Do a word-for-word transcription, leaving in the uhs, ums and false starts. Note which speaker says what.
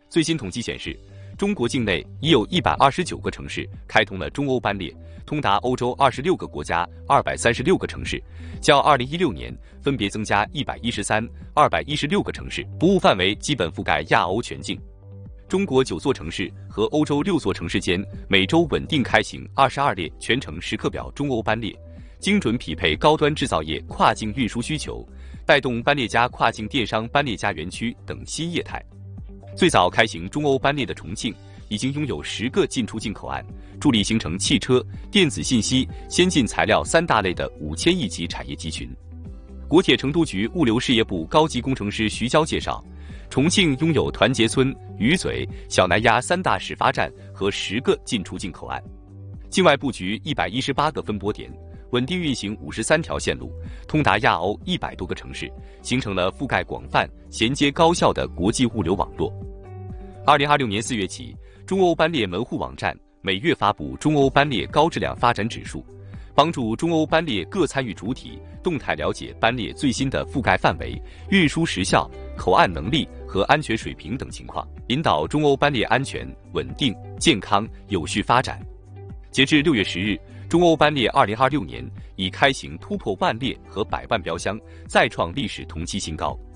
Speaker 1: 最新统计显示，中国境内已有一百二十九个城市开通了中欧班列，通达欧洲二十六个国家二百三十六个城市，较二零一六年分别增加一百一十三、二百一十六个城市，服务范围基本覆盖亚欧全境。中国九座城市和欧洲六座城市间每周稳定开行二十二列全程时刻表中欧班列，精准匹配高端制造业跨境运输需求，带动班列加跨境电商班列加园区等新业态。最早开行中欧班列的重庆，已经拥有十个进出境口岸，助力形成汽车、电子信息、先进材料三大类的五千亿级产业集群。国铁成都局物流事业部高级工程师徐娇介绍，重庆拥有团结村、鱼嘴、小南鸭三大始发站和十个进出境口岸，境外布局一百一十八个分拨点，稳定运行五十三条线路，通达亚欧一百多个城市，形成了覆盖广泛、衔接高效的国际物流网络。二零二六年四月起，中欧班列门户网站每月发布中欧班列高质量发展指数，帮助中欧班列各参与主体动态了解班列最新的覆盖范围、运输时效、口岸能力和安全水平等情况，引导中欧班列安全、稳定、健康、有序发展。截至六月十日，中欧班列二零二六年已开行突破万列和百万标箱，再创历史同期新高。